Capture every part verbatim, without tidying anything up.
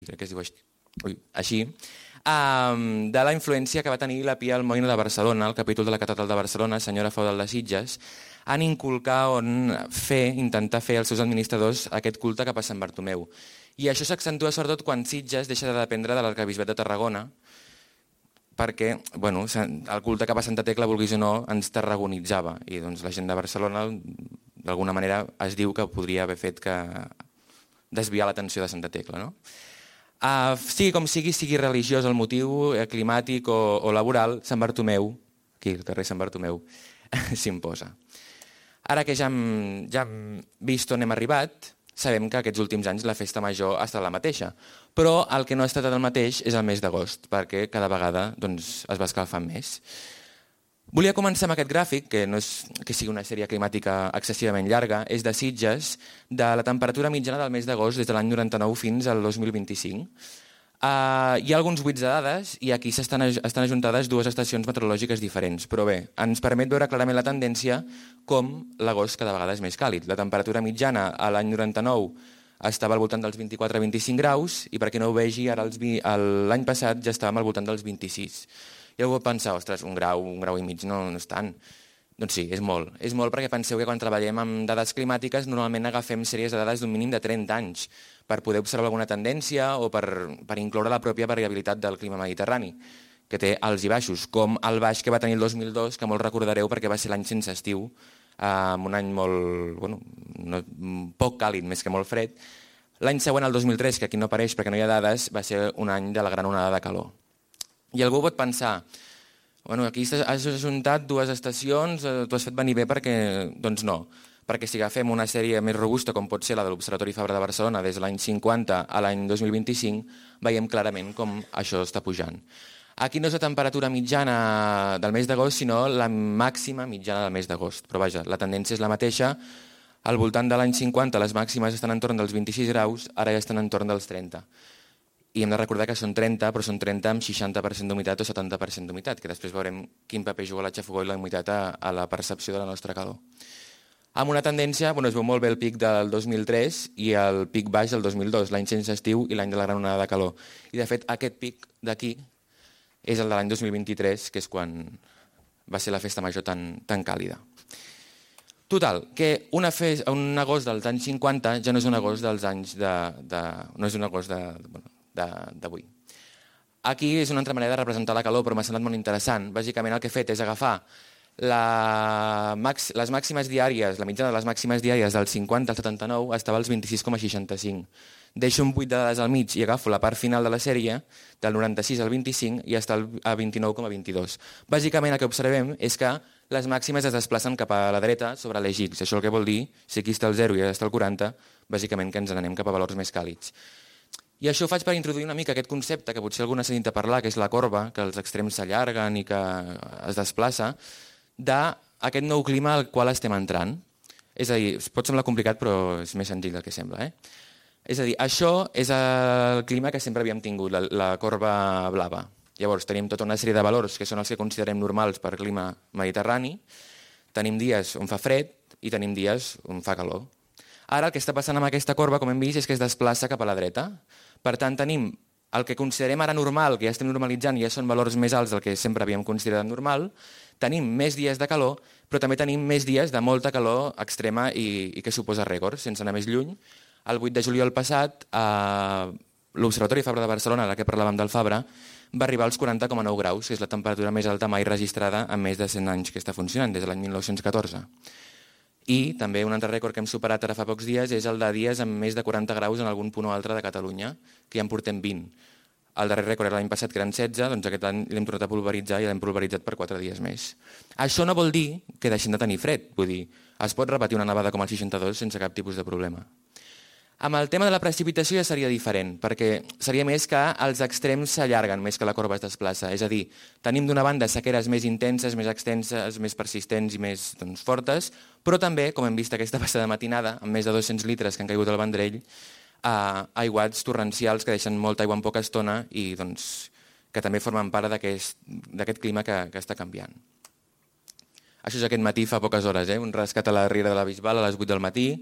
crec que es diu així, de la influència que va tenir la Pia Almoina de Barcelona, el capítol de la catedral de Barcelona, senyora feudal de Sitges, en inculcar o en fer, intentar fer als seus administradors aquest culte cap a Sant Bartomeu. I això s'accentua sobretot quan Sitges deixa de dependre de l'arquebisbat de Tarragona, perquè bueno, el culte cap a Santa Tecla, vulguis o no, ens tarragonitzava. I doncs, la gent de Barcelona, d'alguna manera, es diu que podria haver fet que desviar l'atenció de Santa Tecla. No? Uh, sigui com sigui, sigui religiós el motiu, eh, climàtic o, o laboral, Sant Bartomeu, aquí al carrer Sant Bartomeu, s'imposa. Ara que ja hem, ja hem vist on hem arribat, sabem que aquests últims anys la festa major ha estat la mateixa, però el que no ha estat el mateix és el mes d'agost, perquè cada vegada doncs, es va escalfant més. Volia començar amb aquest gràfic, que no és que sigui una sèrie climàtica excessivament llarga, és de Sitges, de la temperatura mitjana del mes d'agost des de l'any noranta-nou fins al dos mil vint-i-cinc. Uh, hi ha alguns buits de dades i aquí estan, estan ajuntades dues estacions meteorològiques diferents, però bé, ens permet veure clarament la tendència com l'agost cada vegada és més càlid. La temperatura mitjana a l'any noranta-nou estava al voltant dels vint-i-quatre a vint-i-cinc graus i per qui no ho vegi, ara l'any passat ja estàvem al voltant dels vint-i-sis. I algú pot pensar, ostres, un grau, un grau i mig no, no és tant. Doncs sí, és molt. És molt perquè penseu que quan treballem amb dades climàtiques normalment agafem sèries de dades d'un mínim de trenta anys per poder observar alguna tendència o per, per incloure la pròpia variabilitat del clima mediterrani, que té alts i baixos, com el baix que va tenir el dos mil dos, que molt recordareu perquè va ser l'any sense estiu, amb un any molt, bueno, no, poc càlid, més que molt fred. L'any següent, el dos mil tres, que aquí no apareix perquè no hi ha dades, va ser un any de la gran onada de calor. I algú pot pensar, bueno, aquí has ajuntat dues estacions, t'ho has fet venir bé perquè... Doncs no, perquè si agafem una sèrie més robusta com pot ser la de l'Observatori Fabra de Barcelona des de l'any cinquanta a l'any dos mil vint-i-cinc, veiem clarament com això està pujant. Aquí no és la temperatura mitjana del mes d'agost, sinó la màxima mitjana del mes d'agost. Però vaja, la tendència és la mateixa. Al voltant de l'any cinquanta les màximes estan entorn dels vint-i-sis graus, ara ja estan entorn dels trenta. I hem de recordar que són trenta, però són trenta amb seixanta per cent d'humitat o setanta per cent d'humitat, que després veurem quin paper juga la xafogor i la humitat a, a la percepció de la nostra calor. Amb una tendència, bueno, es veu molt bé el pic del dos mil tres i el pic baix del dos mil dos, l'any sense estiu i l'any de la gran onada de calor. I de fet aquest pic d'aquí és el de l'any dos mil vint-i-tres, que és quan va ser la festa major tan, tan càlida. Total, que una fes, un agost dels anys cinquanta ja no és un agost dels anys de... de no és un agost de... Bueno, d'avui. Aquí és una altra manera de representar la calor, però m'ha semblat molt interessant. Bàsicament el que he fet és agafar la, les màximes diàries, la mitjana de les màximes diàries del cinquanta al setanta-nou estava als vint-i-sis coma seixanta-cinc. Deixo un buit de dades al mig i agafo la part final de la sèrie, del noranta-sis al vint-i-cinc, i està a vint-i-nou coma vint-i-dos. Bàsicament el que observem és que les màximes es desplacen cap a la dreta sobre l'eix X. Això el que vol dir, si aquí està el zero i allà està el quaranta, bàsicament que ens n'anem cap a valors més càlids. I això ho faig per introduir una mica aquest concepte que potser algú n'ha sentit a parlar, que és la corba, que els extrems s'allarguen i que es desplaça, d'aquest nou clima al qual estem entrant. És a dir, pot semblar complicat, però és més senzill del que sembla. Eh? És a dir, això és el clima que sempre havíem tingut, la, la corba blava. Llavors, tenim tota una sèrie de valors que són els que considerem normals per clima mediterrani, tenim dies on fa fred i tenim dies on fa calor. Ara el que està passant amb aquesta corba, com hem vist, és que es desplaça cap a la dreta. Per tant, tenim el que considerem ara normal, que ja estem normalitzant, ja són valors més alts del que sempre havíem considerat normal, tenim més dies de calor, però també tenim més dies de molta calor extrema i, i que suposa rècords, sense anar més lluny. El vuit de juliol passat, a l'Observatori Fabra de Barcelona, ara que parlàvem del Fabra, va arribar als quaranta coma nou graus, que és la temperatura més alta mai registrada en més de cent anys que està funcionant, des de l'any mil nou-cents catorze. I també un altre rècord que hem superat ara fa pocs dies és el de dies amb més de quaranta graus en algun punt o altre de Catalunya, que ja en portem vint. El darrer rècord era l'any passat, que eren setze, doncs aquest any l'hem tornat a pulveritzar i l'hem pulveritzat per quatre dies més. Això no vol dir que deixem de tenir fred, vull dir, es pot repetir una nevada com el seixanta-dos sense cap tipus de problema. Amb el tema de la precipitació ja seria diferent, perquè seria més que els extrems s'allarguen més que la corba es desplaça. És a dir, tenim d'una banda sequeres més intenses, més extenses, més persistents i més doncs, fortes, però també, com hem vist aquesta passada matinada, amb més de dos-cents litres que han caigut al Vendrell, eh, aiguats torrencials que deixen molta aigua en poca estona i doncs, que també formen part d'aquest clima que, que està canviant. Això és aquest matí fa poques hores, eh? Un rescat a la Riera de la Bisbal a les vuit del matí.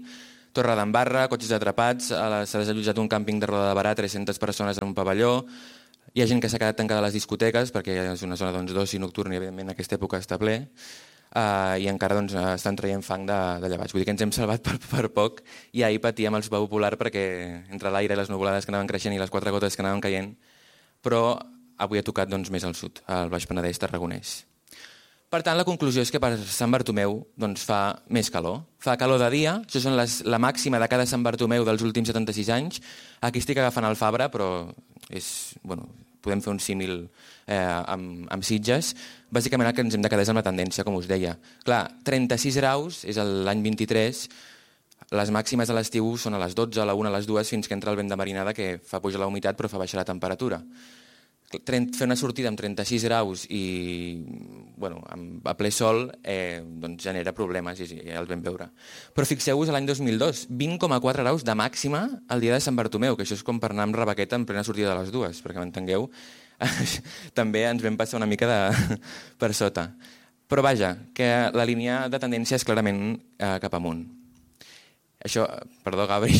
Torre d'Embarra, cotxes atrapats, s'ha desallotjat un càmping de Roda de Barà, tres-centes persones en un pavelló, hi ha gent que s'ha quedat tancada a les discoteques perquè és una zona doncs, d'oci nocturn i evidentment en aquesta època està ple, uh, i encara doncs, estan traient fang de, de llevats. Vull dir que ens hem salvat per, per poc i ahir patíem el sopar popular perquè entre l'aire i les nuvolades que anaven creixent i les quatre gotes que anaven caient, però avui ha tocat doncs, més al sud, al Baix Penedès tarragonès. Per tant, la conclusió és que per Sant Bartomeu doncs, fa més calor. Fa calor de dia, això són les, la màxima de cada Sant Bartomeu dels últims setanta-sis anys. Aquí estic agafant el Fabra, però és, bueno, podem fer un símil eh, amb, amb Sitges. Bàsicament el que ens hem de quedar és amb la tendència, com us deia. Clar, trenta-sis graus, és l'any vint-i-tres, les màximes a l'estiu són a les dotze, a la una, a les dues, fins que entra el vent de marinada que fa pujar la humitat però fa baixar la temperatura. Fer una sortida amb trenta-sis graus i bueno, a ple sol eh, doncs genera problemes, i ja els vam veure. Però fixeu-vos l'any dos mil dos, vint coma quatre graus de màxima el dia de Sant Bartomeu, que això és com per anar amb rebequeta en plena sortida de les dues, perquè m'entengueu, també ens vam passar una mica de, per sota. Però vaja, que la línia de tendència és clarament eh, cap amunt. Això, perdó Gabri,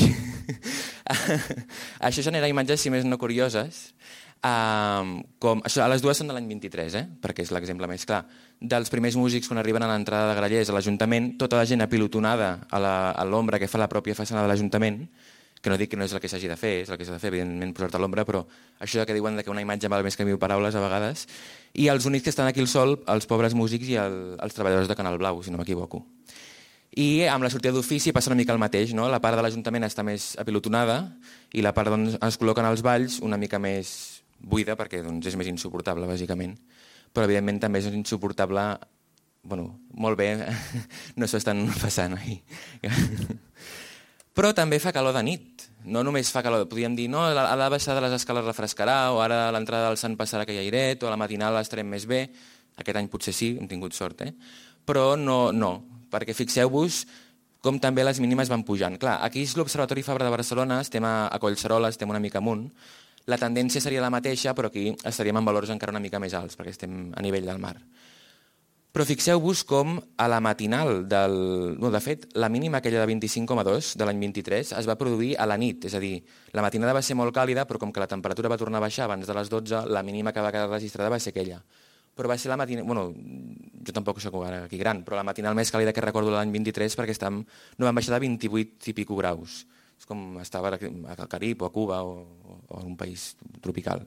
això genera imatges, si més no curioses. Um, com, això, a les dues són de l'any vint-i-tres, eh? Perquè és l'exemple més clar. Dels primers músics quan arriben a l'entrada de Grallers a l'Ajuntament, tota la gent apilotonada a l'ombra que fa la pròpia façana de l'Ajuntament, que no dic que no és el que s'hagi de fer, és el que s'ha de fer, evidentment, posar-te a l'ombra, però això que diuen que una imatge val més que mil paraules a vegades, i els únics que estan aquí al sol, els pobres músics i el, els treballadors de Canal Blau, si no m'equivoco. I amb la sortida d'ofici passa una mica el mateix, no? La part de l'Ajuntament està més apilotonada i la part on es col·loquen els balls una mica més buida perquè doncs, és més insuportable, bàsicament. Però, evidentment, també és insuportable... Bueno, molt bé, no s'ho estan passant ahir. Però també fa calor de nit. No només fa calor, podríem dir, no, a la baixada de les escales refrescarà, o ara a l'entrada del Sant passarà aquell airet, o a la matinal estarem més bé. Aquest any potser sí, hem tingut sort, eh? Però no, no, perquè fixeu-vos com també les mínimes van pujant. Clar, aquí és l'Observatori Fabra de Barcelona, estem a, a Collserola, estem una mica amunt. La tendència seria la mateixa, però aquí estaríem en valors encara una mica més alts, perquè estem a nivell del mar. Però fixeu-vos com a la matinal del... No, de fet, la mínima aquella de vint-i-cinc coma dos de l'any vint-i-tres es va produir a la nit, és a dir, la matinada va ser molt càlida, però com que la temperatura va tornar a baixar abans de les dotze, la mínima que va quedar registrada va ser aquella. Però va ser la matinal... Bueno, jo tampoc soc aquí gran, però la matinal més càlida que recordo l'any vint-i-tres perquè estem... no van baixar de vint-i-vuit i pico graus. És com estava al Carib o a Cuba o, o en un país tropical.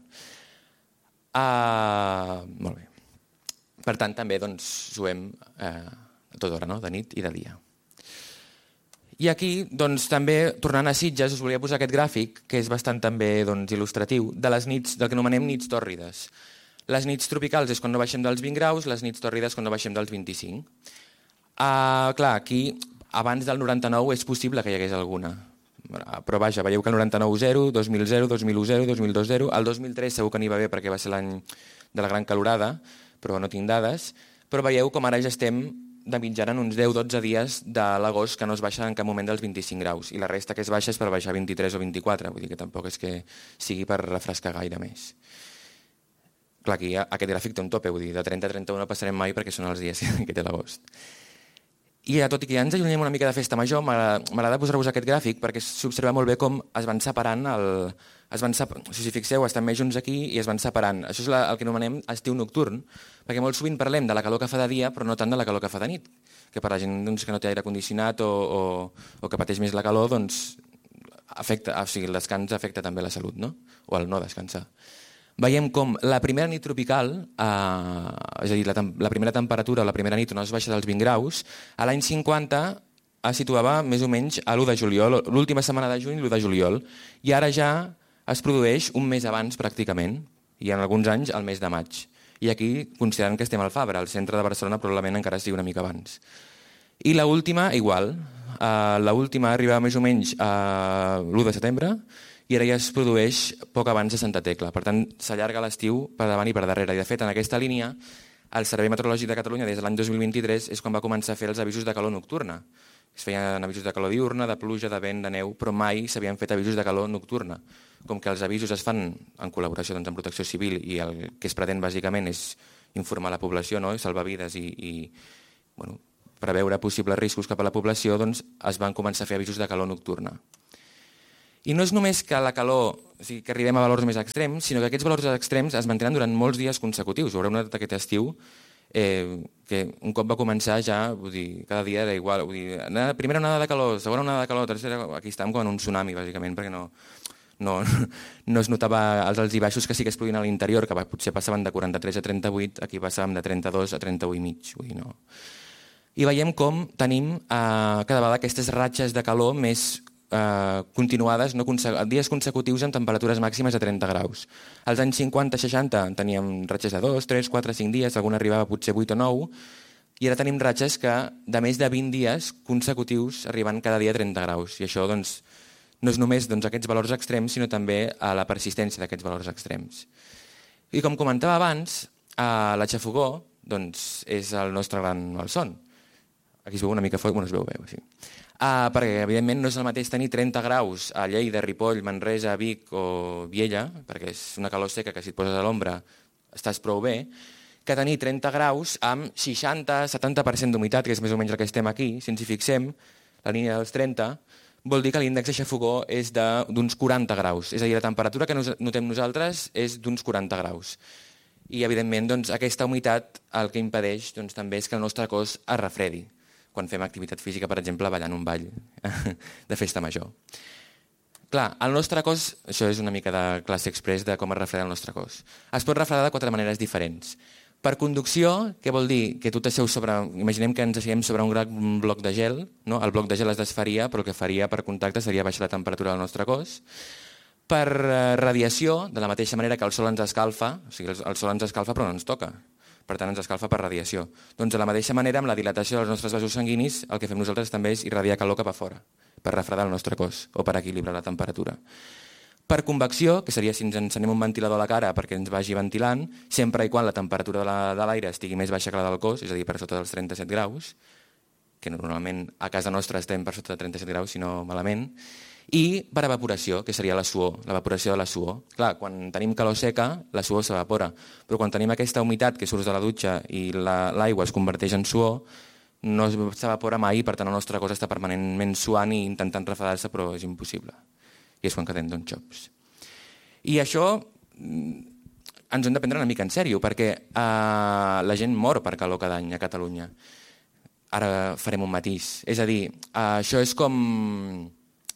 Uh, molt bé. Per tant, també doncs, suem eh, a tota hora, no? De nit i de dia. I aquí, doncs, també, tornant a Sitges, us volia posar aquest gràfic, que és bastant també doncs, il·lustratiu, de les nits, del que anomenem nits tòrrides. Les nits tropicals és quan no baixem dels vint graus, les nits tòrrides quan no baixem dels vint-i-cinc. Uh, clar, aquí, abans del noranta-nou, és possible que hi hagués alguna. Però vaja, veieu que el noranta-nou zero, dos mil zero, dos mil u zero, dos mil dos zero, el dos mil tres segur que n'hi va bé perquè va ser l'any de la gran calorada, però no tinc dades, però veieu com ara ja estem de mitjana en uns deu dotze dies de l'agost que no es baixa en cap moment dels vint-i-cinc graus, i la resta que es baixa és per baixar vint-i-tres o vint-i-quatre, vull dir que tampoc és que sigui per refrescar gaire més. Clar, aquí aquest gràfic té un tope, vull dir, de trenta a trenta-u no passarem mai perquè són els dies que té l'agost. I tot i que ja ens allunyem una mica de festa major, m'agrada posar-vos aquest gràfic perquè s'observa molt bé com es van separant, el, es van separ, si fixeu, estan més junts aquí i es van separant. Això és la, el que anomenem estiu nocturn, perquè molt sovint parlem de la calor que fa de dia, però no tant de la calor que fa de nit, que per la gent doncs, que no té aire condicionat o, o, o que pateix més la calor, doncs, afecta, o sigui, el descans afecta també la salut, no? O el no descansar. Veiem com la primera nit tropical, eh, és a dir, la, la primera temperatura, la primera nit on es baixa dels vint graus, a l'any cinquanta es situava més o menys a l'u de juliol, l'última setmana de juny, l'u de juliol, i ara ja es produeix un mes abans pràcticament, i en alguns anys el mes de maig. I aquí considerant que estem al Fabra, al centre de Barcelona probablement encara sigui una mica abans. I l'última, igual, uh, l'última arriba més o menys a l'u de setembre, i ara ja es produeix poc abans de Santa Tecla. Per tant, s'allarga l'estiu per davant i per darrere. I de fet, en aquesta línia, el Servei Meteorològic de Catalunya des de l'any dos mil vint-i-tres és quan va començar a fer els avisos de calor nocturna. Es feien avisos de calor diurna, de pluja, de vent, de neu, però mai s'havien fet avisos de calor nocturna. Com que els avisos es fan en col·laboració doncs, amb Protecció Civil i el que es pretén bàsicament és informar la població, no? Salvar vides i, i bueno, preveure possibles riscos cap a la població, doncs es van començar a fer avisos de calor nocturna. I no és només que la calor, o sigui, que arribem a valors més extrems, sinó que aquests valors extrems es mantenen durant molts dies consecutius. Ho haureu notat aquest estiu, eh, que un cop va començar ja, vull dir, cada dia era igual. Vull dir, primera onada de calor, segona onada de calor, tercera... Aquí estàvem com en un tsunami, bàsicament, perquè no, no, no es notava els alts i baixos que sí que es produïen a l'interior, que potser passaven de quaranta-tres a trenta-vuit, aquí passàvem de trenta-dos a trenta-u i mig. Vull dir, no. I veiem com tenim eh, cada vegada aquestes ratxes de calor més Uh, continuades, no, dies consecutius amb temperatures màximes de trenta graus. Als anys cinquanta seixanta teníem ratxes de dos, tres, quatre, cinc dies, alguna arribava potser vuit o nou, i ara tenim ratxes que de més de vint dies consecutius arriben cada dia a trenta graus. I això doncs, no és només doncs, aquests valors extrems, sinó també a la persistència d'aquests valors extrems. I com comentava abans, uh, la xafogor doncs, és el nostre gran malson. Aquí es veu una mica fort, bueno, es veu bé, sí. Uh, perquè evidentment no és el mateix tenir trenta graus a Lleida, Ripoll, Manresa, Vic o Viella, perquè és una calor seca que si et poses a l'ombra estàs prou bé, que tenir trenta graus amb seixanta a setanta per cent d'humitat, que és més o menys el que estem aquí. Si ens hi fixem, la línia dels trenta, vol dir que l'índex de xafogor és d'uns quaranta graus. És a dir, la temperatura que notem nosaltres és d'uns quaranta graus. I evidentment doncs, aquesta humitat el que impedeix doncs, també és que el nostre cos es refredi quan fem activitat física, per exemple, ballant un ball de festa major. Clar, el nostre cos, això és una mica de classe express de com es refreda el nostre cos. Es pot refredar de quatre maneres diferents. Per conducció, què vol dir? Que tu t'asseu sobre... Imaginem que ens asseiem sobre un gran bloc de gel, no? El bloc de gel es desfaria, però el que faria per contacte seria baixar la temperatura del nostre cos. Per radiació, de la mateixa manera que el sol ens escalfa, o sigui, el sol ens escalfa però no ens toca. Per tant, ens escalfa per radiació. Doncs de la mateixa manera, amb la dilatació dels nostres vasos sanguinis, el que fem nosaltres també és irradiar calor cap a fora, per refredar el nostre cos o per equilibrar la temperatura. Per convecció, que seria si ens encenem un ventilador a la cara perquè ens vagi ventilant, sempre i quan la temperatura de l'aire estigui més baixa que la del cos, és a dir, per sota dels trenta-set graus, que normalment a casa nostra estem per sota de trenta-set graus, si no malament, i per evaporació, que seria la suor, l'evaporació de la suor. Clar, quan tenim calor seca, la suor s'evapora, però quan tenim aquesta humitat que surts de la dutxa i l'aigua es converteix en suor, no s'evapora mai, per tant el nostre cos està permanentment suant i intentant refredar-se, però és impossible. I és quan quedem doncs xops. I això ens hem de prendre una mica en sèrio, perquè eh, la gent mor per calor cada any a Catalunya. Ara farem un matís. És a dir, eh, això és com...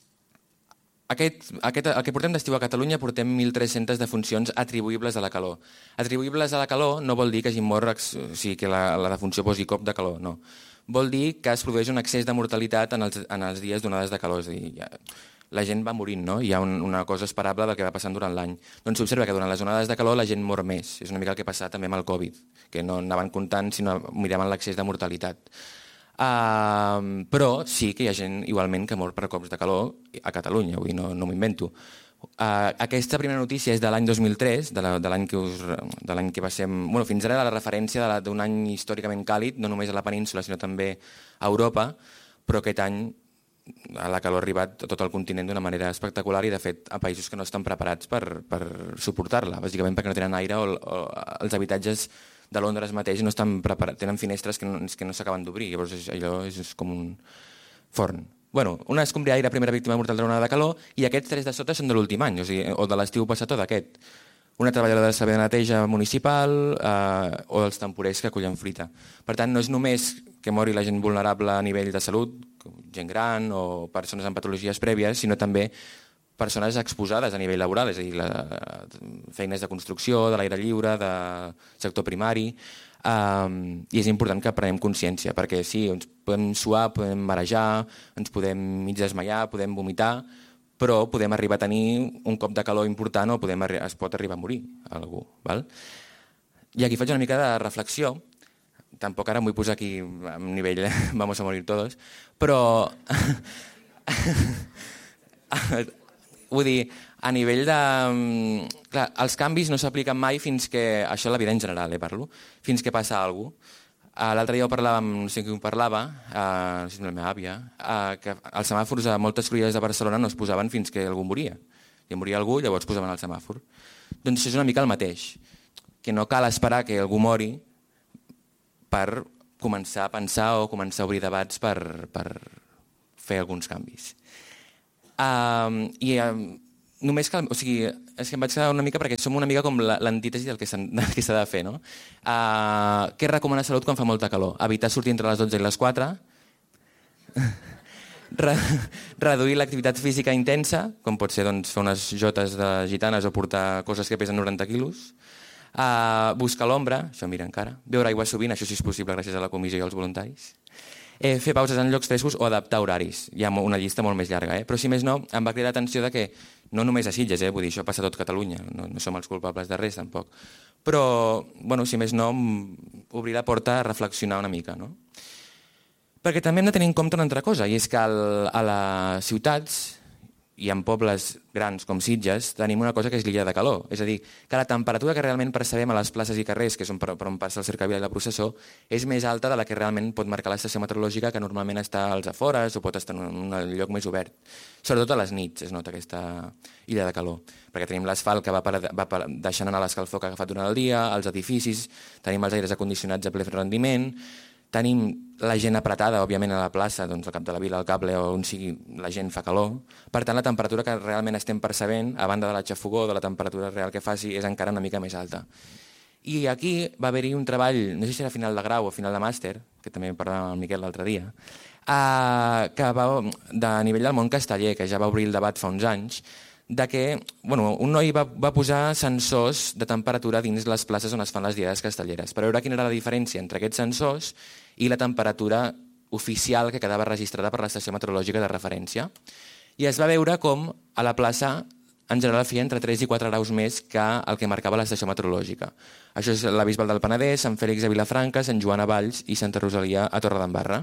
Aquest, aquest, el que portem d'estiu a Catalunya portem mil tres-centes defuncions atribuïbles a la calor. Atribuïbles a la calor no vol dir que hagi mort, o sigui, que la, la defunció posi cop de calor, no. Vol dir que es produeix un excés de mortalitat en els, en els dies d'onades de calor. És a dir, ja, la gent va morint, no? Hi ha un, una cosa esperable del que va passant durant l'any. Doncs s'observa que durant les onades de calor la gent mor més. És una mica el que passa també amb el Covid, que no anaven comptant, sinó miraven l'excés de mortalitat. Uh, però sí que hi ha gent igualment que mor per cops de calor a Catalunya, vull dir, no, no m'ho invento. Uh, aquesta primera notícia és de l'any dos mil tres, de l'any que, us, de l'any que passem... Bueno, fins ara era la referència d'un any històricament càlid, no només a la península, sinó també a Europa, però aquest any la calor ha arribat a tot el continent d'una manera espectacular i, de fet, a països que no estan preparats per, per suportar-la, bàsicament perquè no tenen aire o, o els habitatges de Londres mateix no estan preparats, tenen finestres que no, que no s'acaben d'obrir, llavors allò és, és com un forn. Bueno, una escombriaire, primera víctima mortal de l'onada de calor, i aquests tres de sota són de l'últim any, o, sigui, o de l'estiu passat o d'aquest. Una treballadora de servei de neteja municipal eh, o els temporers que acullen fruita. Per tant, no és només que mori la gent vulnerable a nivell de salut, gent gran o persones amb patologies prèvies, sinó també persones exposades a nivell laboral, és a dir, la, feines de construcció, de l'aire lliure, de sector primari, um, i és important que prenem consciència, perquè sí, ens podem suar, podem marejar, ens podem mig desmaiar, podem vomitar, però podem arribar a tenir un cop de calor important o podem, es pot arribar a morir algú. Val? I aquí faig una mica de reflexió, tampoc ara em vull posar aquí a nivell vamos a morir todos, però... Vull dir, a nivell de... Clar, els canvis no s'apliquen mai fins que... Això és la vida en general, eh, parlo. Fins que passa alguna cosa. L'altre dia ho parlàvem, no sé qui ho parlava, uh, no sé si la meva àvia, uh, que els semàfors a moltes cruïlles de Barcelona no es posaven fins que algú moria. Si moria algú, llavors posaven el semàfor. Doncs això és una mica el mateix, que no cal esperar que algú mori per començar a pensar o començar a obrir debats per, per fer alguns canvis. Um, I um, només cal... O sigui, és que em vaig quedar una mica perquè som una mica com l'antítesi del que s'ha de fer, no? Uh, què recomana Salut quan fa molta calor? Evitar sortir entre les dotze i les quatre, Re reduir l'activitat física intensa, com pot ser doncs, fer unes jotes de gitanes o portar coses que pesen noranta quilos, uh, buscar l'ombra, això mira encara, beure aigua sovint, això sí és possible gràcies a la comissió i als voluntaris, eh, fer pauses en llocs frescos o adaptar horaris. Hi ha una llista molt més llarga, eh? Però si més no, em va cridar l'atenció de que no només a Sitges, eh? Vull dir, això passa a tot Catalunya, no, no som els culpables de res tampoc, però bueno, si més no, obrir la porta a reflexionar una mica, no? Perquè també hem de tenir en compte una altra cosa, i és que el, a les ciutats i en pobles grans com Sitges tenim una cosa que és l'illa de calor. És a dir, que la temperatura que realment percebem a les places i carrers, que és on, per on passa el cercavila i la processó, és més alta de la que realment pot marcar l'estació meteorològica, que normalment està als afores o pot estar en un lloc més obert. Sobretot a les nits es nota aquesta illa de calor, perquè tenim l'asfalt que va, per, va per, deixant anar l'escalfor que ha agafat durant el dia, els edificis, tenim els aires acondicionats a ple rendiment, tenim la gent apretada, òbviament, a la plaça, doncs al cap de la vila, al cable, o on sigui, la gent fa calor. Per tant, la temperatura que realment estem percebent, a banda de la xafogó, de la temperatura real que faci, és encara una mica més alta. I aquí va haver-hi un treball, no sé si era final de grau o final de màster, que també parlàvem amb el Miquel l'altre dia, eh, que va de nivell del món casteller, que ja va obrir el debat fa uns anys, de que bueno, un noi va, va posar sensors de temperatura dins les places on es fan les diades castelleres per veure quina era la diferència entre aquests sensors i la temperatura oficial que quedava registrada per l'estació meteorològica de referència. I es va veure com a la plaça en general feia entre tres i quatre graus més que el que marcava l'estació meteorològica. Això és la Bisbal del Penedès, Sant Fèlix a Vilafranca, Sant Joan a Valls i Santa Rosalia a Torredembarra.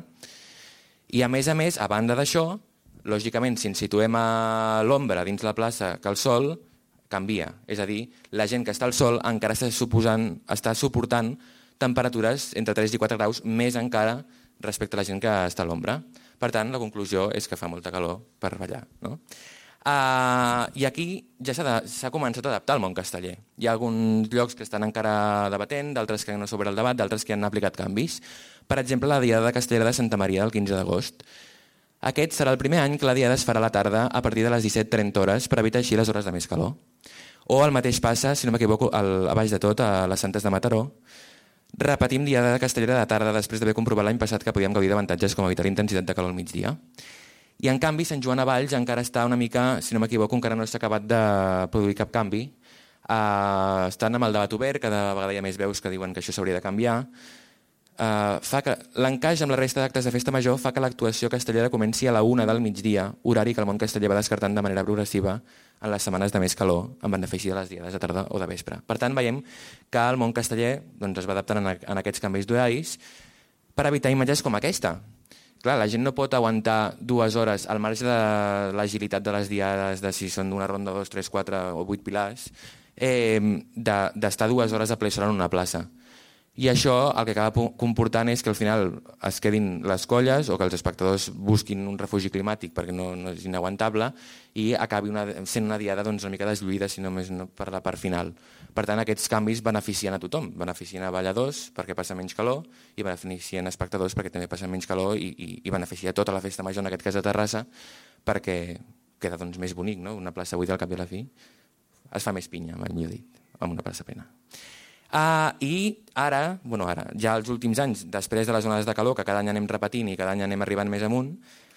I a més a més, a banda d'això, lògicament, si ens situem a l'ombra dins la plaça que el sol, canvia. És a dir, la gent que està al sol encara està, suposant, està suportant temperatures entre tres i quatre graus més encara respecte a la gent que està a l'ombra. Per tant, la conclusió és que fa molta calor per ballar. No? Uh, I aquí ja s'ha començat a adaptar al món casteller. Hi ha alguns llocs que estan encara debatent, d'altres que no s'obre el debat, d'altres que han aplicat canvis. Per exemple, la Diada Castellera de Santa Maria del quinze d'agost. Aquest serà el primer any que la Diada es farà a la tarda a partir de les disset trenta hores per evitar així les hores de més calor. O el mateix passa, si no m'equivoco, a baix de tot, a les Santes de Mataró. Repetim Diada Castellera de tarda després d'haver comprovat l'any passat que podíem gaudir d'avantatges com evitar l'intensitat de calor al migdia. I en canvi, Sant Joan a Valls encara està una mica, si no m'equivoco, encara no s'ha acabat de produir cap canvi. Uh, estan amb el debat obert, cada vegada hi ha més veus que diuen que això s'hauria de canviar. Uh, fa que l'encaix amb la resta d'actes de festa major fa que l'actuació castellera comenci a la una del migdia, horari que el món casteller va descartant de manera progressiva en les setmanes de més calor, en benefici de les diades de tarda o de vespre. Per tant, veiem que el món casteller doncs, es va adaptant en, en aquests canvis d'horaris per evitar imatges com aquesta. Clar, la gent no pot aguantar dues hores al marge de l'agilitat de les diades, de si són d'una ronda, dos, tres, quatre o vuit pilars, eh, d'estar dues hores a ple sol en una plaça. I això el que acaba comportant és que al final es quedin les colles o que els espectadors busquin un refugi climàtic perquè no, no és inaguantable i acabi una, sent una diada doncs, una mica deslluïda, si només no per la part final. Per tant, aquests canvis beneficien a tothom. Beneficien a balladors perquè passa menys calor i beneficien a espectadors perquè també passa menys calor i, i, i beneficia tota la festa major, en aquest cas de Terrassa, perquè queda doncs, més bonic, no? Una plaça buida al cap i a la fi es fa més pinya, mai millor dit, amb una plaça plena. Uh, I ara, bueno, ara, ja els últims anys, després de les onades de calor, que cada any anem repetint i cada any anem arribant més amunt,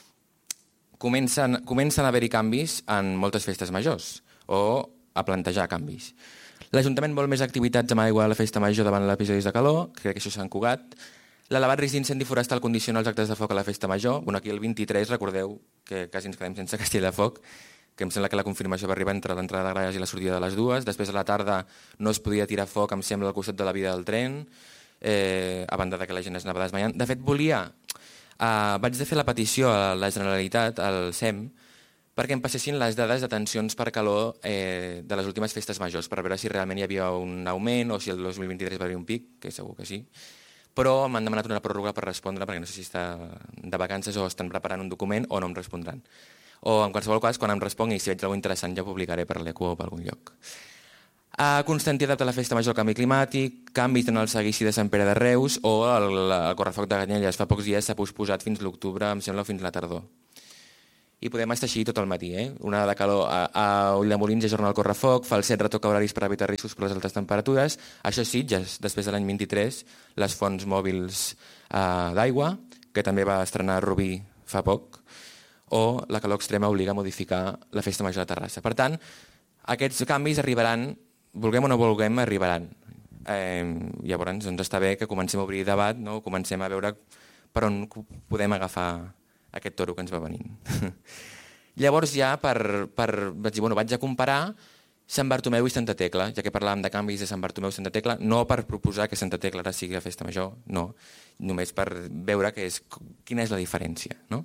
comencen, comencen a haver-hi canvis en moltes festes majors, o a plantejar canvis. L'Ajuntament vol més activitats amb aigua a la festa major davant d'episodis de calor, crec que això s'ha encugat. L'elevat risc d'incendi forestal condiciona els actes de foc a la festa major. Bueno, aquí el vint-i-tres, recordeu que quasi ens quedem sense castell de foc, que em sembla que la confirmació va arribar entre l'entrada de Gralles i la sortida de les dues. Després a la tarda no es podia tirar foc, em sembla, al costat de la via del tren, eh, a banda de que la gent es anava desmaiant. De fet, volia... Eh, vaig de fer la petició a la Generalitat, al S E M, perquè em passessin les dades de tensions per calor eh, de les últimes festes majors, per veure si realment hi havia un augment o si el dos mil vint-i-tres va haver un pic, que segur que sí. Però m'han demanat una pròrroga per respondre, perquè no sé si està de vacances o estan preparant un document o no em respondran. O en qualsevol cas, quan em respongui, si veig alguna interessant, ja ho publicaré per l'Eco o per algun lloc. A Constantí adapta la festa major al canvi climàtic, canvis en el seguici de Sant Pere de Reus o el, el correfoc de Canyelles fa pocs dies s'ha posposat fins l'octubre, em sembla, o fins la tardor. I podem estar així tot el matí. Eh? Una hora de calor a, a Ulldemolins ajorna el correfoc, fa el set retoca horaris per evitar riscos per les altes temperatures. Això sí, ja després de l'any vint-i-tres, les fonts mòbils eh, d'aigua, que també va estrenar Rubí fa poc, o la calor extrema obliga a modificar la festa major de Terrassa. Per tant, aquests canvis arribaran, vulguem o no vulguem, arribaran. Eh, llavors, doncs està bé que comencem a obrir debat, no? Comencem a veure per on podem agafar aquest toro que ens va venint. Llavors ja per, per, vaig dir, bueno, vaig a comparar Sant Bartomeu i Santa Tecla, ja que parlàvem de canvis de Sant Bartomeu i Santa Tecla, no per proposar que Santa Tecla ara sigui la festa major, no, només per veure que és, quina és la diferència. No?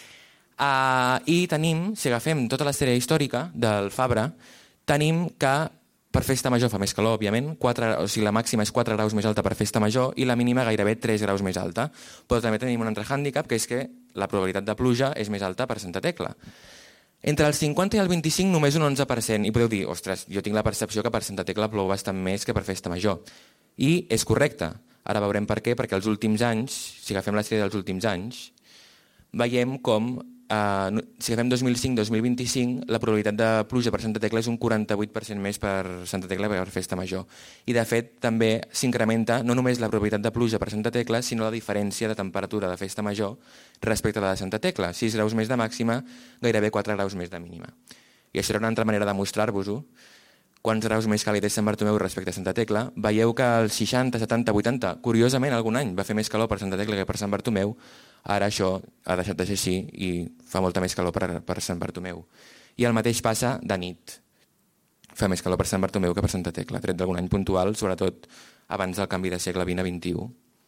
Uh, I tenim, si agafem tota la sèrie històrica del Fabra, tenim que per festa major fa més calor, òbviament, quatre, o sigui, la màxima és quatre graus més alta per festa major i la mínima gairebé tres graus més alta. Però també tenim un altre hàndicap, que és que la probabilitat de pluja és més alta per Santa Tecla. Entre el cinquanta i el vint-i-cinc només un onze per cent, i podeu dir, ostres, jo tinc la percepció que per Santa Tecla plou bastant més que per festa major. I és correcte. Ara veurem per què, perquè els últims anys, si agafem la sèrie dels últims anys, veiem com Uh, si agafem dos mil cinc dos mil vint-i-cinc, la probabilitat de pluja per Santa Tecla és un quaranta-vuit per cent més per Santa Tecla que per festa major. I de fet també s'incrementa no només la probabilitat de pluja per Santa Tecla, sinó la diferència de temperatura de festa major respecte a la de Santa Tecla. sis graus més de màxima, gairebé quatre graus més de mínima. I això era una altra manera de mostrar-vos-ho. Quants graus més càlid és Sant Bartomeu respecte a Santa Tecla? Veieu que el seixanta, setanta, vuitanta, curiosament algun any va fer més calor per Santa Tecla que per Sant Bartomeu. Ara això ha deixat de ser així i fa molta més calor per, per Sant Bartomeu. I el mateix passa de nit. Fa més calor per Sant Bartomeu que per Santa Tecla, tret d'algun any puntual, sobretot abans del canvi de segle vint a vint-i-u.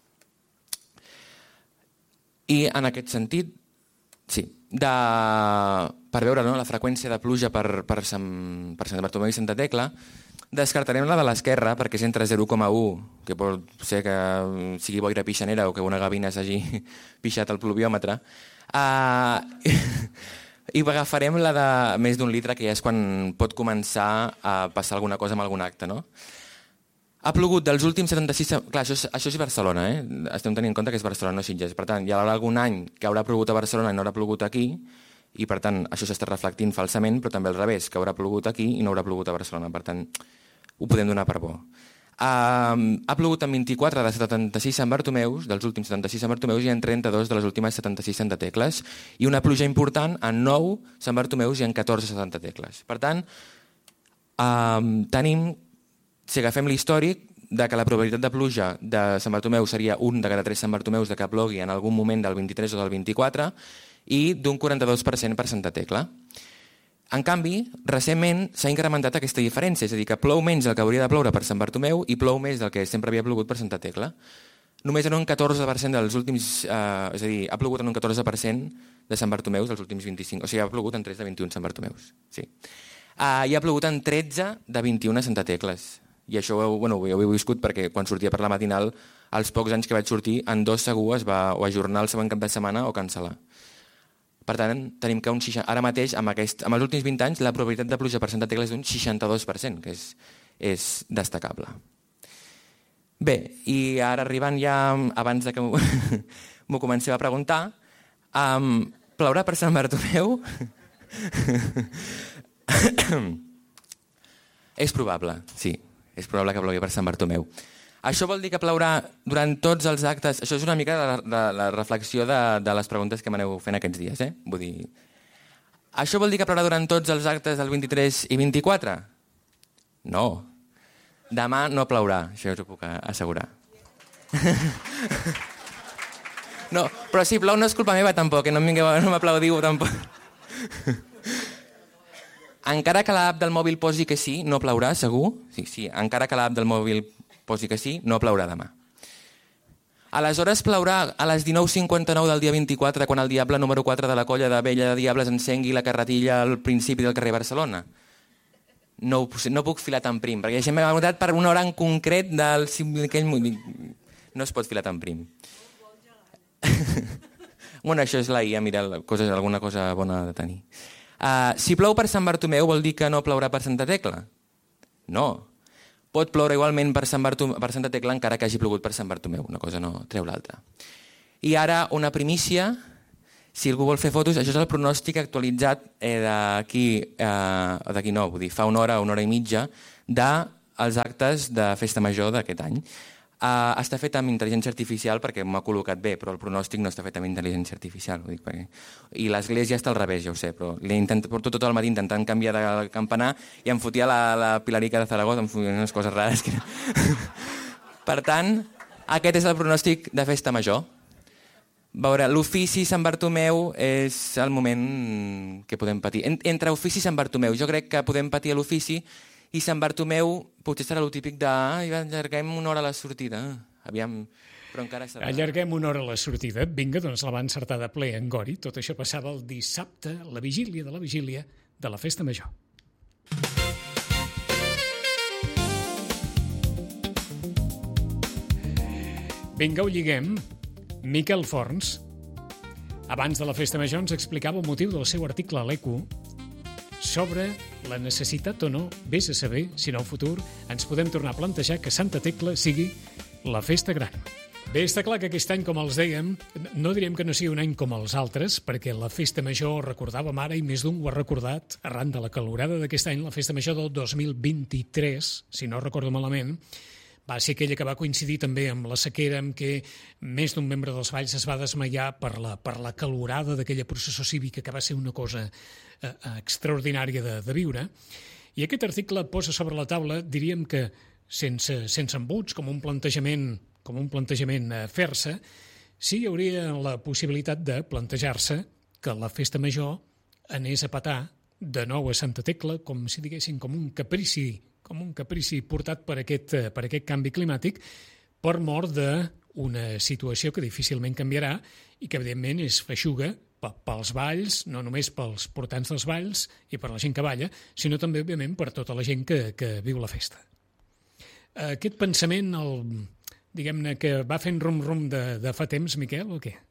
I en aquest sentit, sí, de, per veure no, la freqüència de pluja per, per, Sant, per Sant Bartomeu i Santa Tecla, descartarem la de l'esquerra, perquè és entre zero coma un, que pot ser que sigui boira pixanera o que una gavina s'hagi pixat al pluviòmetre, uh, i agafarem la de més d'un litre, que ja és quan pot començar a passar alguna cosa amb algun acte. No? Ha plogut dels últims setanta-sis... Clar, això és, això és Barcelona, eh? Estem tenint en compte que és Barcelona, no Sitges. Per tant, hi haurà algun any que haurà plogut a Barcelona i no haurà plogut aquí, i per tant això s'està reflectint falsament, però també al revés, que haurà plogut aquí i no haurà plogut a Barcelona. Per tant, ho podem donar per bo. Uh, ha plogut en vint-i-quatre de setanta-sis Sant Bartomeus, dels últims setanta-sis Sant Bartomeus, i en trenta-dos de les últimes setanta-sis Santa Tecles, i una pluja important en nou Sant Bartomeus i en catorze Santa Tecles. Per tant, uh, tenim, si agafem l'històric, de que la probabilitat de pluja de Sant Bartomeu seria un de cada tres Sant Bartomeus de que plogui en algun moment del vint-i-tres o del vint-i-quatre, i d'un quaranta-dos per cent per Santa Tecla. En canvi, recentment s'ha incrementat aquesta diferència, és a dir, que plou menys del que hauria de ploure per Sant Bartomeu i plou més del que sempre havia plogut per Santa Tecla. Només en un catorze per cent dels últims... Eh, és a dir, ha plogut en un catorze per cent de Sant Bartomeus dels últims vint-i-cinc. O sigui, ha plogut en tres de vint-i-un Sant Bartomeus. Sí. Uh, I ha plogut en tretze de vint-i-un Santa Tecles. I això bueno, ho heu viscut perquè quan sortia per la matinal, als pocs anys que vaig sortir, en dos segur es va o ajornar el següent cap de setmana o cancel·lar. Per tant, tenim que un seixanta, ara mateix, amb, aquest, amb els últims vint anys, la probabilitat de pluja per Santa Tecla és d'un seixanta-dos per cent, que és, és destacable. Bé, i ara arribant ja, abans de que m'ho comenceu a preguntar, um, plourà per Sant Bartomeu? És probable, sí, és probable que plogui per Sant Bartomeu. Això vol dir que plourà durant tots els actes... Això és una mica de la, de la reflexió de, de les preguntes que m'aneu fent aquests dies. Eh? Vull dir... Això vol dir que plourà durant tots els actes del vint-i-tres i vint-i-quatre? No. Demà no plourà, això us ho puc assegurar. No, però si plou no és culpa meva tampoc, que no m'aplaudiu tampoc. Encara que l'app del mòbil posi que sí, no plourà, segur? Sí, sí, encara que l'app del mòbil posi que sí, no plourà demà. Aleshores plourà a les dinou cinquanta-nou del dia vint-i-quatre quan el diable número quatre de la colla de Vella de Diables encengui la carretilla al principi del carrer Barcelona? No, no puc filar tan prim, perquè això m'ha votat per una hora en concret del... No es pot filar tan prim. Bueno, això és la I A, mira, coses, alguna cosa bona de tenir. Uh, si plou per Sant Bartomeu vol dir que no plourà per Santa Tecla? No. pot ploure igualment per, Sant Bartomeu, per Santa Tecla encara que hagi plogut per Sant Bartomeu. Una cosa no treu l'altra. I ara una primícia, si algú vol fer fotos, això és el pronòstic actualitzat eh, d'aquí, eh, d'aquí no, vull dir, fa una hora, una hora i mitja, dels actes de Festa Major d'aquest any. Uh, està fet amb intel·ligència artificial perquè m'ha col·locat bé, però el pronòstic no està fet amb intel·ligència artificial. Ho dic perquè... I l'església està al revés, ja ho sé, però l'he intent... porto tot el matí intentant canviar de campanar i em fotia la, la Pilarica de Zaragoza, em fotia unes coses rares. Que... per tant, aquest és el pronòstic de Festa Major. Veure, l'ofici Sant Bartomeu és el moment que podem patir. En, entre ofici i Sant Bartomeu, jo crec que podem patir a l'ofici i Sant Bartomeu potser serà el típic de ah, allarguem una hora a la sortida. Aviam, però encara serà... Allarguem una hora a la sortida. Vinga, doncs la va encertar de ple en Gori. Tot això passava el dissabte, la vigília de la vigília de la Festa Major. Vinga, ho lliguem. Miquel Forns, abans de la Festa Major, ens explicava el motiu del seu article a l'E Q sobre la necessitat o no, vés a saber, si no al futur ens podem tornar a plantejar que Santa Tecla sigui la festa gran. Bé, està clar que aquest any, com els dèiem, no diríem que no sigui un any com els altres, perquè la Festa Major, recordàvem ara, i més d'un ho ha recordat, arran de la calorada d'aquest any, la Festa Major del dos mil vint-i-tres, si no recordo malament, va ser aquella que va coincidir també amb la sequera, amb què més d'un membre dels Valls es va desmaiar per la, per la calorada d'aquella processó cívica, que va ser una cosa eh, extraordinària de, de viure. I aquest article posa sobre la taula, diríem que sense, sense embuts, com un plantejament, com un plantejament a fer-se, sí hi hauria la possibilitat de plantejar-se que la Festa Major anés a petar de nou a Santa Tecla, com si diguéssim, com un caprici com un caprici portat per aquest, per aquest canvi climàtic, per mort d'una situació que difícilment canviarà i que, evidentment, és feixuga pels valls, no només pels portants dels valls i per la gent que balla, sinó també, òbviament, per tota la gent que, que viu la festa. Aquest pensament, el, diguem-ne, que va fent rum-rum de, de fa temps, Miquel, o què?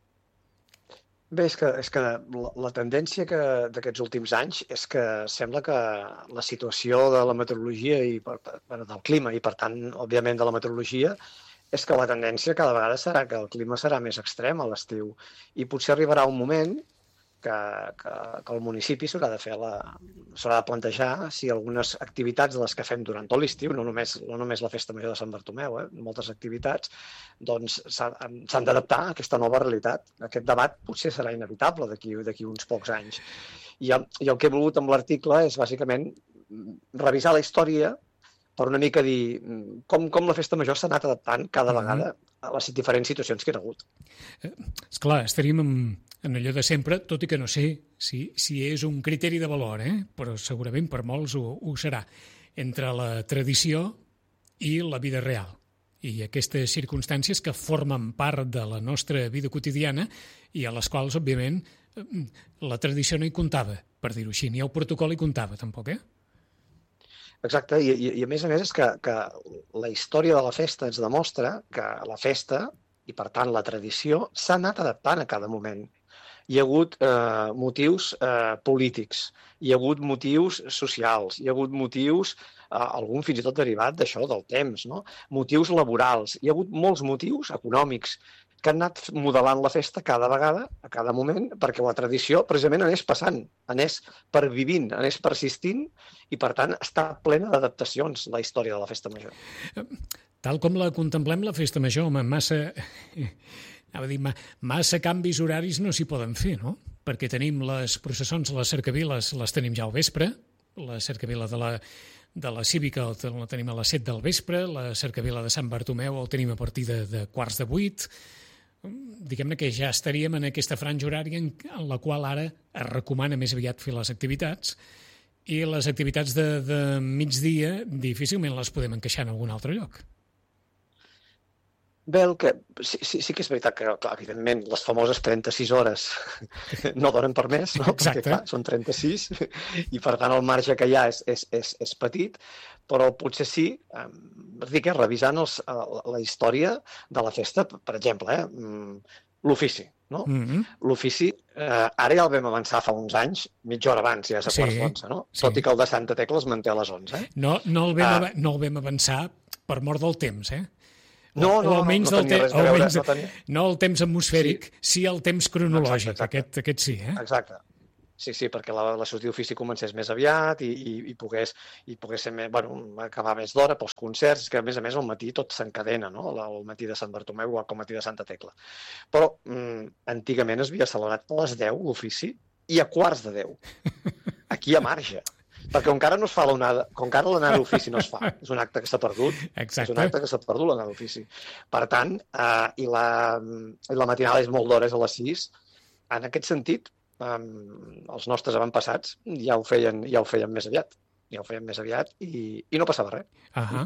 Bé, és que, és que la, la tendència que d'aquests últims anys és que sembla que la situació de la meteorologia i per, per, del clima i, per tant, òbviament, de la meteorologia, és que la tendència cada vegada serà que el clima serà més extrem a l'estiu. I potser arribarà un moment que, que, que el municipi s'haurà de fer la, s'haurà de plantejar si algunes activitats de les que fem durant tot l'estiu, no només, no només la Festa Major de Sant Bartomeu, eh, moltes activitats, doncs s'han d'adaptar a aquesta nova realitat. Aquest debat potser serà inevitable d'aquí d'aquí uns pocs anys. I el, i el que he volgut amb l'article és bàsicament revisar la història per una mica dir com, com la Festa Major s'ha anat adaptant cada vegada a les diferents situacions que hi ha hagut. Esclar, estaríem en, en allò de sempre, tot i que no sé si, si és un criteri de valor, eh? Però segurament per molts ho, ho serà, entre la tradició i la vida real. I aquestes circumstàncies que formen part de la nostra vida quotidiana i a les quals, òbviament, la tradició no hi comptava, per dir-ho així, ni el protocol hi comptava, tampoc, eh? Exacte, i, i, i a més a més és que, que la història de la festa ens demostra que la festa, i per tant la tradició, s'ha anat adaptant a cada moment. Hi ha hagut eh, motius eh, polítics, hi ha hagut motius socials, hi ha hagut motius, eh, algun fins i tot derivat d'això, del temps, no? Motius laborals, hi ha hagut molts motius econòmics que han anat modelant la festa cada vegada, a cada moment, perquè la tradició precisament anés passant, anés pervivint, anés persistint, i per tant està plena d'adaptacions la història de la Festa Major. Tal com la contemplem, la Festa Major, home, massa, anava a dir, massa canvis horaris no s'hi poden fer, no? Perquè tenim les processons, les cercaviles, les tenim ja al vespre, la cercavila de la, de la Cívica la tenim a les set del vespre, la cercavila de Sant Bartomeu el tenim a partir de, de quarts de vuit. Diguem-ne que ja estaríem en aquesta franja horària en, en la qual ara es recomana més aviat fer les activitats, i les activitats de, de migdia difícilment les podem encaixar en algun altre lloc. Bé, el que, sí, sí, sí que és veritat que, clar, evidentment, les famoses trenta-sis hores no donen per més, no? Exacte. Perquè, clar, són trenta-sis, i per tant el marge que hi ha és, és, és, és petit, però potser sí, eh, dic, eh, revisant els, la història de la festa, per exemple, eh, l'ofici. no? Mm-hmm. L'ofici, eh, ara ja el vam avançar fa uns anys, mitja hora abans, ja és a Sí, quarts d'onze, no? sí. Tot i que el de Santa Tecla es manté a les onze. Eh? No, no, el vam, Ah. ava- no el vam avançar per mort del temps, eh? No, O no, no, almenys no del tenia te- res a veure, almenys- no tenia- no el temps atmosfèric, sí, sí el temps cronològic, Exacte, exacte. Aquest, aquest sí, eh? Exacte. Sí, sí, perquè la, la sortida d'ofici comencés més aviat i, i, i, pogués, i pogués ser més, bueno, acabar més d'hora pels concerts, que a més a més al matí tot s'encadena, no? El matí de Sant Bartomeu igual que el matí de Santa Tecla. Però mm, antigament es havia celebrat a les deu l'ofici i a quarts de deu. Aquí hi ha marge. Perquè encara no es fa l'onada, com encara l'anada d'ofici no es fa, és un acte que s'ha perdut, Exacte. és un acte que s'ha perdut l'anada d'ofici. Per tant, eh, i, la, i la matinada és molt d'hores a les sis, en aquest sentit, eh, els nostres avantpassats ja ho feien, ja ho feien més aviat, ja ho feien més aviat i, i no passava res. Ahà.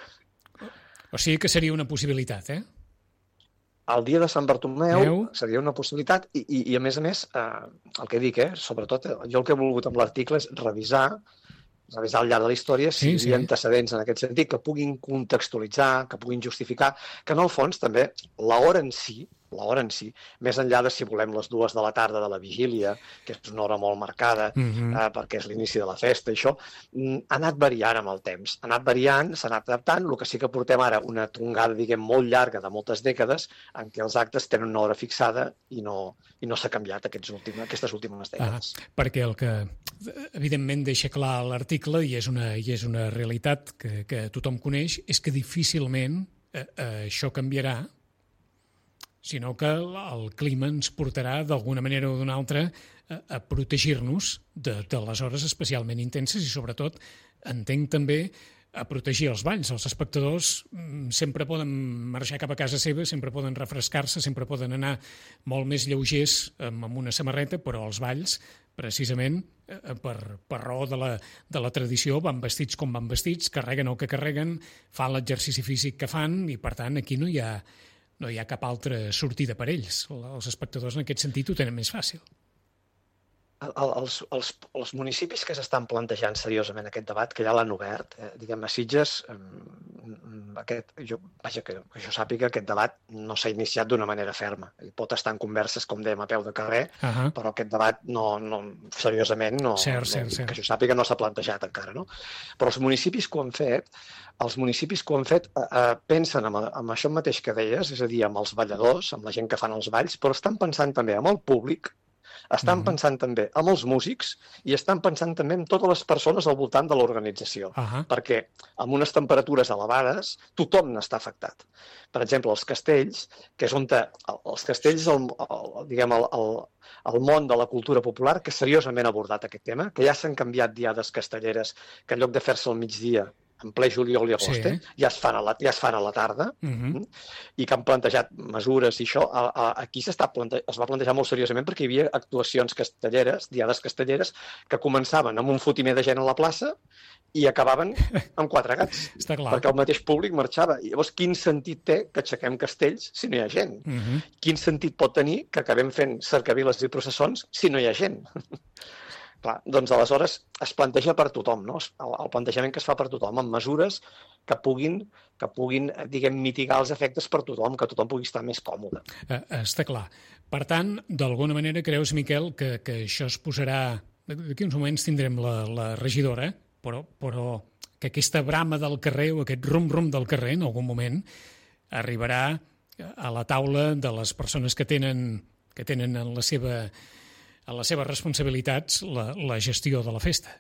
O sigui que seria una possibilitat, eh? El dia de Sant Bartomeu Meu. seria una possibilitat i, i, i a més a més, eh, el que dic, eh, sobretot, eh, jo el que he volgut amb l'article és revisar, revisar al llarg de la història si Sí, hi havia sí. antecedents en aquest sentit que puguin contextualitzar, que puguin justificar, que en el fons també l'hora en si, l'hora en si, més enllà de si volem les dues de la tarda de la vigília, que és una hora molt marcada, Mhm. eh, perquè és l'inici de la festa i això, mm, ha anat variant amb el temps. Ha anat variant, s'ha anat adaptant, el que sí que portem ara una tongada, diguem, molt llarga de moltes dècades en què els actes tenen una hora fixada i no, i no s'ha canviat aquests últims, aquestes últimes Ah, dècades. perquè el que evidentment deixa clar l'article i és una, i és una realitat que, que tothom coneix, és que difícilment eh, eh, això canviarà, sinó que el, el clima ens portarà d'alguna manera o d'una altra a, a protegir-nos de, de les hores especialment intenses i sobretot entenc també a protegir els balls. Els espectadors mm, sempre poden marxar cap a casa seva, sempre poden refrescar-se, sempre poden anar molt més lleugers amb, amb una samarreta, però els balls, precisament, eh, per, per raó de la, de la tradició, van vestits com van vestits, carreguen el que carreguen, fan l'exercici físic que fan i, per tant, aquí no hi ha, no hi ha cap altra sortida per ells. Els espectadors, en aquest sentit, ho tenen més fàcil. El- el- Els, els, els municipis que s'estan plantejant seriosament aquest debat, que ja l'han obert, eh, diguem, a Sitges, eh, aquest, jo, vaja, que, que jo sàpiga, aquest debat no s'ha iniciat d'una manera ferma. Hi pot estar en converses, com dèiem, a peu de carrer, Ahà. però aquest debat no, no, seriosament no, Cert, no, cert, cert. que jo sàpiga no s'ha plantejat encara. No? Però els municipis que ho han fet, els municipis que ho han fet eh, eh, pensen en, en això mateix que deies, és a dir, amb els balladors, amb la gent que fan els balls, però estan pensant també amb el públic, estan Mhm. pensant també amb els músics i estan pensant també en totes les persones al voltant de l'organització. Ahà. Perquè amb unes temperatures elevades tothom n'està afectat. Per exemple, els castells, que és on te, els castells, el, el, diguem, el, el, el món de la cultura popular, que seriosament ha abordat aquest tema, que ja s'han canviat diades castelleres, que en lloc de fer-se al migdia, en ple juliol i agost, Sí. eh, ja, es fan a la, ja es fan a la tarda, Mhm. i que han plantejat mesures i això, a, a, aquí s'està plante es va plantejar molt seriosament perquè hi havia actuacions castelleres, diades castelleres, que començaven amb un fotimer de gent a la plaça i acabaven amb quatre gats, Està clar. perquè el mateix públic marxava. I llavors, quin sentit té que aixequem castells si no hi ha gent? Mhm. Quin sentit pot tenir que acabem fent cercaviles i processons si no hi ha gent? Clar, doncs aleshores es planteja per tothom, no? El, el plantejament que es fa per tothom, amb mesures que puguin, que puguin, diguem, mitigar els efectes per tothom, que tothom pugui estar més còmode. Eh, Està clar. Per tant, d'alguna manera creus, Miquel, que, que això es posarà... D'aquí uns moments tindrem la, la regidora, però, però que aquesta brama del carrer o aquest rum-rum del carrer en algun moment arribarà a la taula de les persones que tenen, que tenen en la seva a les seves responsabilitats la, la gestió de la festa.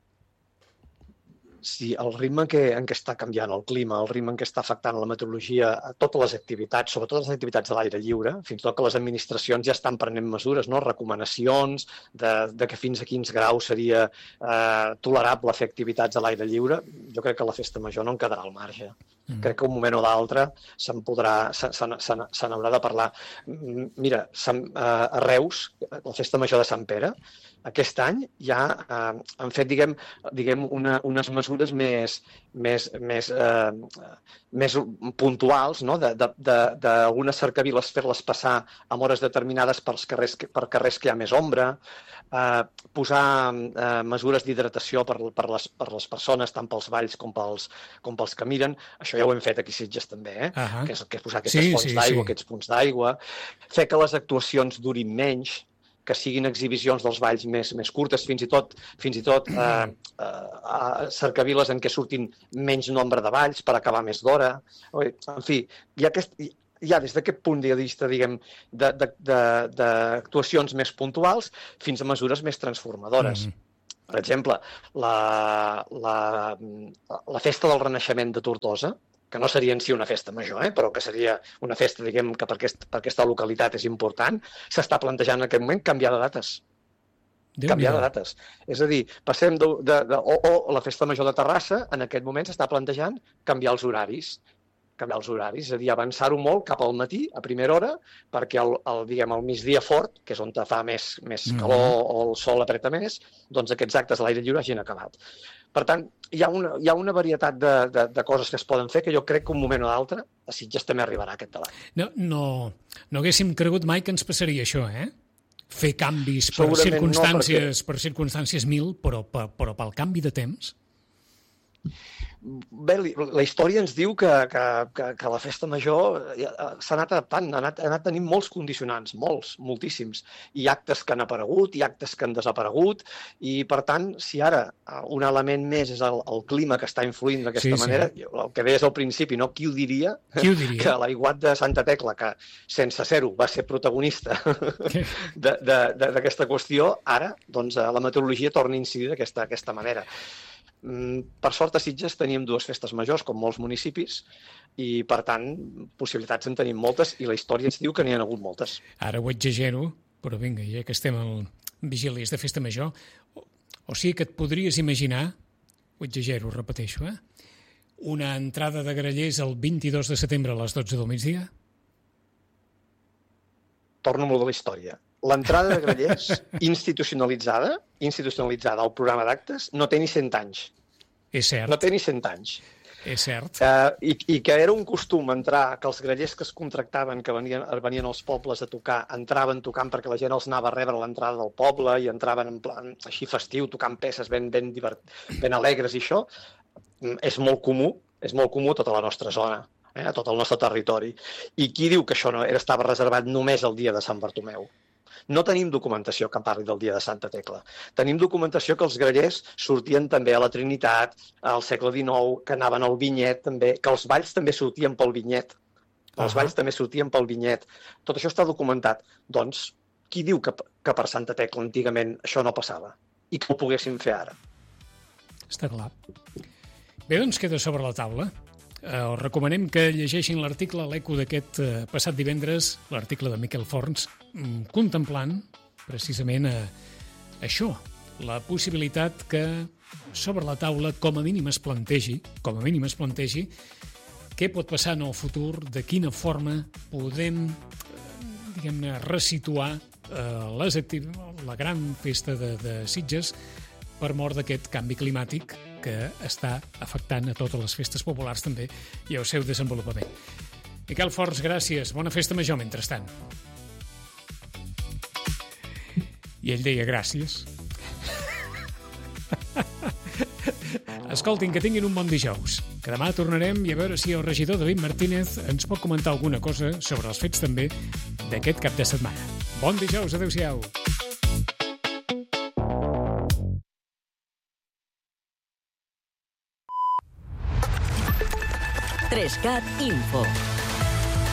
Si el ritme que, en què està canviant el clima, el ritme en què està afectant la meteorologia, a totes les activitats, sobretot les activitats de l'aire lliure, fins i tot que les administracions ja estan prenent mesures, no? Recomanacions de, de que fins a quins graus seria eh, tolerable fer activitats a l'aire lliure, jo crec que la festa major no en quedarà al marge. Mm. Crec que un moment o d'altre se'n podrà, se, se, se, se n'haurà de parlar. Mira, Sant, eh, a Reus, la festa major de Sant Pere, aquest any ja eh, han fet, diguem, diguem una, unes mesures més, més, més, eh, més puntuals, no? D'algunes cercaviles fer-les passar en hores determinades pels carrers, per carrers que hi ha més ombra, eh, posar eh, mesures d'hidratació per, per, les, per les persones, tant pels balls com pels, com pels que miren. Això ja ho hem fet aquí a Sitges també, eh? Uh -huh. que, és, que és posar aquestes Sí, fonts sí, d'aigua, sí. aquests punts d'aigua, fer que les actuacions durin menys, que siguin exhibicions dels balls més, més curtes, fins i tot, fins i tot eh, eh, cercaviles en què surtin menys nombre de balls per acabar més d'hora. En fi, hi ha aquest, ja des d'aquest punt de vista, diguem, d'actuacions més puntuals fins a mesures més transformadores. Mm. Per exemple, la, la, la festa del Renaixement de Tortosa, que no seria en si una festa major, eh, però que seria una festa, diguem, que per, aquest, per aquesta localitat és important, s'està plantejant en aquest moment canviar de dates. Déu canviar de dates. És a dir, passem de, de, de, o, o la festa major de Terrassa, en aquest moment s'està plantejant canviar els horaris. canviar els horaris, és a dir, avançar-ho molt cap al matí, a primera hora, perquè el, el, diguem, el migdia fort, que és on fa més, més calor mm-hmm. o el sol apreta més, doncs aquests actes a l'aire lliure hagin acabat. Per tant, hi ha una, hi ha una varietat de, de, de coses que es poden fer que jo crec que un moment o l'altre a Sitges també arribarà aquest debat. No, no, no haguéssim cregut mai que ens passaria això, eh? Fer canvis per circumstàncies, no, perquè... per circumstàncies mil, però, però, però pel canvi de temps... Bé, la història ens diu que, que, que, que la festa major s'ha anat adaptant, ha anat, ha anat tenint molts condicionants, molts, moltíssims. Hi ha actes que han aparegut, hi ha actes que han desaparegut, i per tant, si ara un element més és el, el clima que està influint d'aquesta sí, manera, sí. el que deies al principi, no? Qui ho diria? Qui ho diria? Que l'aiguat de Santa Tecla, que sense ser-ho va ser protagonista d'aquesta qüestió, ara doncs, la meteorologia torna a incidir d'aquesta manera. Per sort a Sitges teníem dues festes majors, com molts municipis, i per tant possibilitats en tenim moltes i la història ens diu que n'hi ha hagut moltes. Ara ho exagero, però vinga, ja que estem al vigílies de festa major, o, o sigui que et podries imaginar, ho exagero, ho repeteixo, eh? una entrada de grallers el vint-i-dos de setembre a les dotze del migdia? Torno a lo de la història. L'entrada de grallers institucionalitzada, institucionalitzada al programa d'actes, no té ni cent anys. És cert. No té ni cent anys. És cert. Uh, i, I que era un costum entrar, que els grallers que es contractaven, que venien, venien als pobles a tocar, entraven tocant perquè la gent els anava a rebre a l'entrada del poble i entraven en plan així festiu, tocant peces ben, ben, divert, ben alegres i això, és molt comú, és molt comú a tota la nostra zona. Eh, a tot el nostre territori. I qui diu que això no era, estava reservat només el dia de Sant Bartomeu? No tenim documentació que parli del dia de Santa Tecla. Tenim documentació que els grallers sortien també a la Trinitat, al segle dinou, que anaven al Vinyet també, que els balls també sortien pel Vinyet. Els uh-huh. balls també sortien pel Vinyet. Tot això està documentat. Doncs, qui diu que, que per Santa Tecla antigament això no passava? I que ho poguéssim fer ara? Està clar. Bé, doncs queda sobre la taula. Uh, us recomanem que llegeixin l'article a l'Eco d'aquest uh, passat divendres, l'article de Miquel Forns, um, contemplant precisament uh, això, la possibilitat que sobre la taula com a mínim es plantegi, com a mínim es plantegi, què pot passar en el futur, de quina forma podem, uh, diguem-ne, resituar uh, les activ- la gran festa de, de Sitges per mort d'aquest canvi climàtic que està afectant a totes les festes populars també i al seu desenvolupament. Miquel Forns, gràcies. Bona festa major, mentrestant. I ell deia gràcies. Escoltin, que tinguin un bon dijous. Que demà tornarem i a veure si el regidor David Martínez ens pot comentar alguna cosa sobre els fets també d'aquest cap de setmana. Bon dijous, adéu-siau. tres cat Info.